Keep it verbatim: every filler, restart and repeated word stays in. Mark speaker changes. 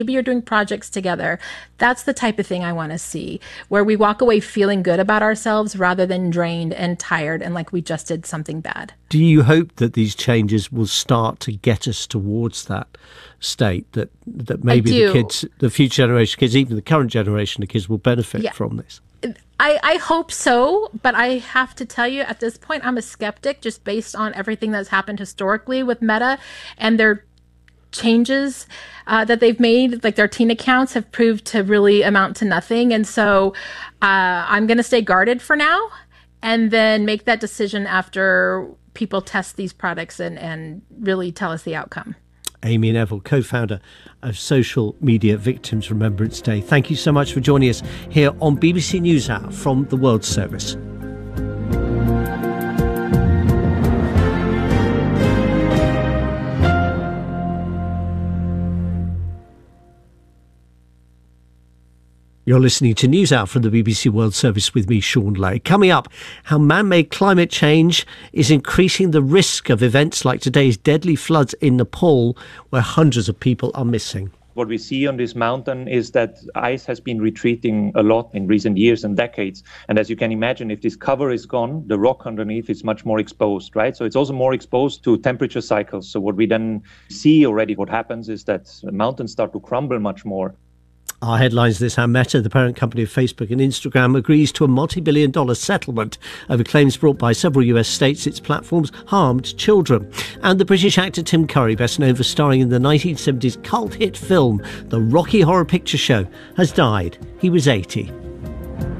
Speaker 1: Maybe you're doing projects together. That's the type of thing I want to see, where we walk away feeling good about ourselves rather than drained and tired and like we just did something bad.
Speaker 2: Do you hope that these changes will start to get us towards that state, that that maybe the kids, the future generation of kids, even the current generation of kids will benefit yeah. from this?
Speaker 1: I, I hope so, but I have to tell you at this point, I'm a skeptic just based on everything that's happened historically with Meta and their changes uh, that they've made. Like their teen accounts have proved to really amount to nothing. And so uh, I'm going to stay guarded for now and then make that decision after people test these products and, and really tell us the outcome.
Speaker 2: Amy Neville, co-founder of Social Media Victims Remembrance Day. Thank you so much for joining us here on B B C NewsHour from the World Service. You're listening to NewsHour from the B B C World Service with me, Sean Lay. Coming up, how man-made climate change is increasing the risk of events like today's deadly floods in Nepal, where hundreds of people are missing.
Speaker 3: What we see on this mountain is that ice has been retreating a lot in recent years and decades. And as you can imagine, if this cover is gone, the rock underneath is much more exposed, right? So it's also more exposed to temperature cycles. So what we then see already, what happens is that mountains start to crumble much more.
Speaker 2: Our headlines this how Meta, the parent company of Facebook and Instagram, agrees to a multi-billion dollar settlement over claims brought by several U S states its platforms harmed children. And the British actor Tim Curry, best known for starring in the nineteen seventies cult hit film The Rocky Horror Picture Show, has died. He was eighty.